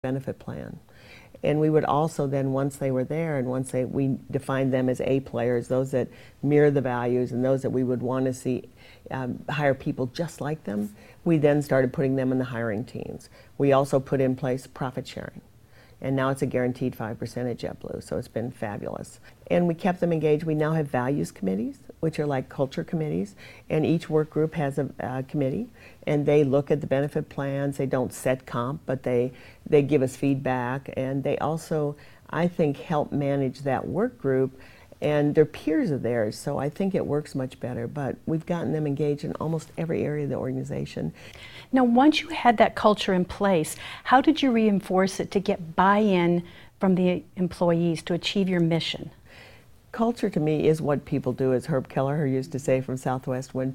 benefit plan. And we would also then, once they were there and we defined them as A players, those that mirror the values and those that we would want to see hire people just like them, we then started putting them in the hiring teams. We also put in place profit sharing. And now it's a guaranteed 5% at JetBlue, so it's been fabulous. And we kept them engaged. We now have values committees, which are like culture committees, and each work group has a committee, and they look at the benefit plans. They don't set comp, but they give us feedback, and they also, I think, help manage that work group, and they're peers of theirs, so I think it works much better. But we've gotten them engaged in almost every area of the organization. Now, once you had that culture in place, how did you reinforce it to get buy-in from the employees to achieve your mission? Culture to me is what people do, as Herb Kelleher used to say from Southwest, when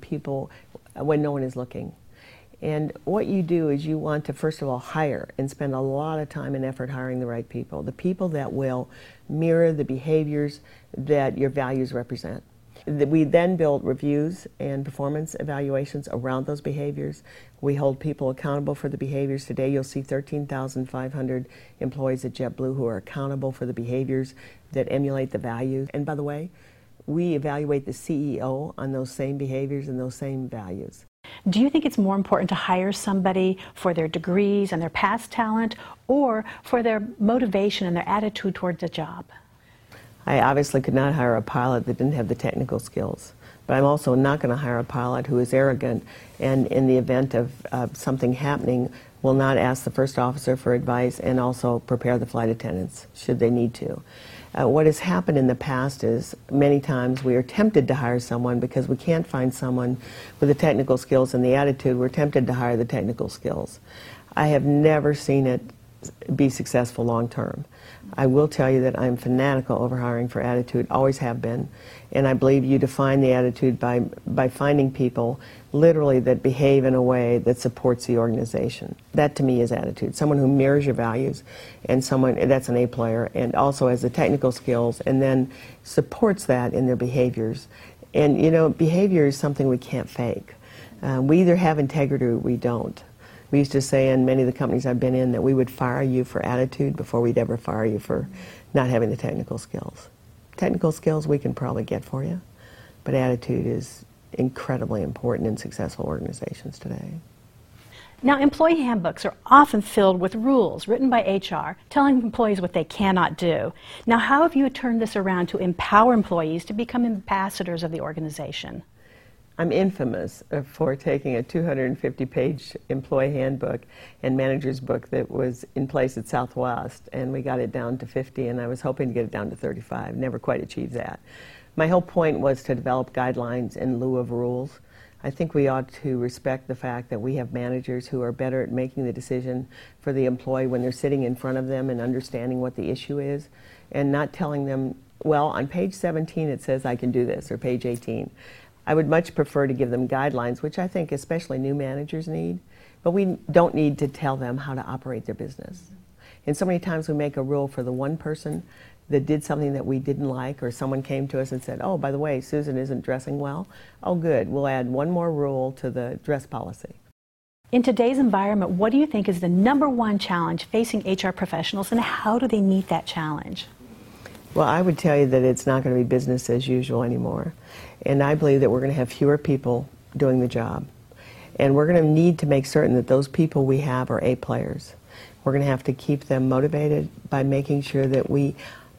no one is looking. And what you do is you want to, first of all, hire and spend a lot of time and effort hiring the right people, the people that will mirror the behaviors that your values represent. We then build reviews and performance evaluations around those behaviors. We hold people accountable for the behaviors. Today you'll see 13,500 employees at JetBlue who are accountable for the behaviors that emulate the values. And by the way, we evaluate the CEO on those same behaviors and those same values. Do you think it's more important to hire somebody for their degrees and their past talent, or for their motivation and their attitude towards the job? I obviously could not hire a pilot that didn't have the technical skills, but I'm also not going to hire a pilot who is arrogant and in the event of something happening will not ask the first officer for advice and also prepare the flight attendants should they need to. What has happened in the past is many times we are tempted to hire someone because we can't find someone with the technical skills and the attitude. We're tempted to hire the technical skills. I have never seen it be successful long term. I will tell you that I'm fanatical over hiring for attitude, always have been, and I believe you define the attitude by finding people literally that behave in a way that supports the organization. That to me is attitude. Someone who mirrors your values and someone that's an A player and also has the technical skills and then supports that in their behaviors. And you know, behavior is something we can't fake. We either have integrity or we don't. We used to say in many of the companies I've been in that we would fire you for attitude before we'd ever fire you for not having the technical skills. Technical skills we can probably get for you, but attitude is incredibly important in successful organizations today. Now, employee handbooks are often filled with rules written by HR telling employees what they cannot do. Now, how have you turned this around to empower employees to become ambassadors of the organization? I'm infamous for taking a 250-page employee handbook and manager's book that was in place at Southwest, and we got it down to 50, and I was hoping to get it down to 35. Never quite achieved that. My whole point was to develop guidelines in lieu of rules. I think we ought to respect the fact that we have managers who are better at making the decision for the employee when they're sitting in front of them and understanding what the issue is, and not telling them, well, on page 17 it says I can do this, or page 18. I would much prefer to give them guidelines, which I think especially new managers need, but we don't need to tell them how to operate their business. And so many times we make a rule for the one person that did something that we didn't like, or someone came to us and said, oh, by the way, Susan isn't dressing well. Oh, good, we'll add one more rule to the dress policy. In today's environment, what do you think is the #1 challenge facing HR professionals, and how do they meet that challenge? Well, I would tell you that it's not going to be business as usual anymore. And I believe that we're going to have fewer people doing the job. And we're going to need to make certain that those people we have are A players. We're going to have to keep them motivated by making sure that we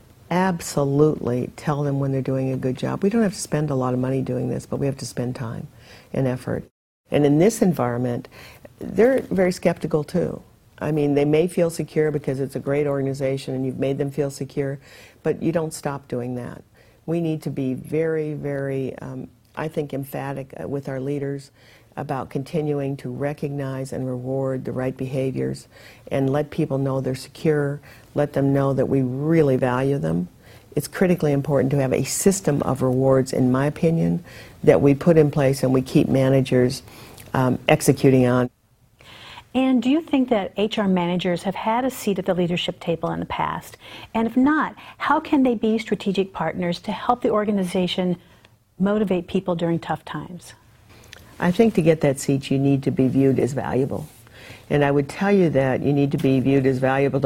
absolutely tell them when they're doing a good job. We don't have to spend a lot of money doing this, but we have to spend time and effort. And in this environment, they're very skeptical too. I mean, they may feel secure because it's a great organization and you've made them feel secure, but you don't stop doing that. We need to be very, very, I think, emphatic with our leaders about continuing to recognize and reward the right behaviors and let people know they're secure, let them know that we really value them. It's critically important to have a system of rewards, in my opinion, that we put in place and we keep managers executing on. And do you think that HR managers have had a seat at the leadership table in the past? And if not, how can they be strategic partners to help the organization motivate people during tough times? I think to get that seat, you need to be viewed as valuable. And I would tell you that you need to be viewed as valuable to